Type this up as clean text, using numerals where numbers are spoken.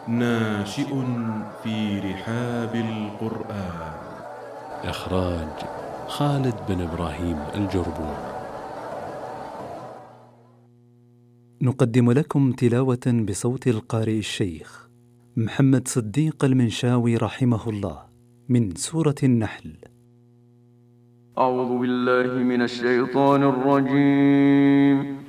ناشئ في رحاب القرآن. إخراج خالد بن إبراهيم الجربون. نقدم لكم تلاوة بصوت القارئ الشيخ محمد صديق المنشاوي رحمه الله من سورة النحل. أعوذ بالله من الشيطان الرجيم.